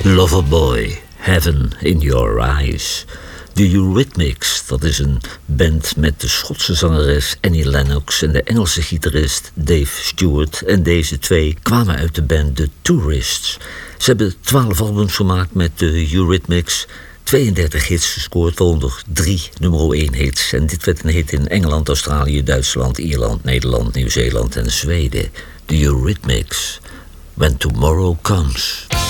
Loverboy, Heaven in Your Eyes. De Eurythmics, dat is een band met de Schotse zangeres Annie Lennox en de Engelse gitarist Dave Stewart. En deze twee kwamen uit de band The Tourists. Ze hebben 12 albums gemaakt met de Eurythmics, 32 hits gescoord, waaronder 3 nummer 1 hits. En dit werd een hit in Engeland, Australië, Duitsland, Ierland, Nederland, Nieuw-Zeeland en Zweden. The Eurythmics, When Tomorrow Comes.